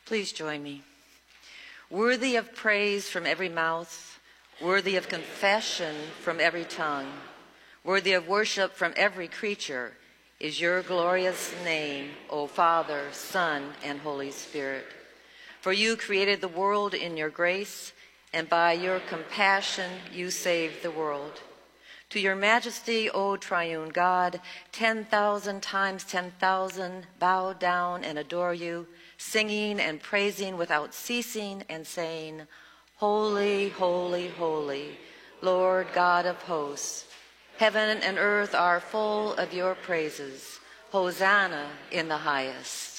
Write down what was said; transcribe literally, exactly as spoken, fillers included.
Please join me. Worthy of praise from every mouth, worthy of confession from every tongue, worthy of worship from every creature, is your glorious name, O Father, Son, and Holy Spirit. For you created the world in your grace, and by your compassion you saved the world. To your majesty, O triune God, ten thousand times ten thousand bow down and adore you, singing and praising without ceasing and saying, Holy, holy, holy, Lord God of hosts. Heaven and earth are full of your praises. Hosanna in the highest.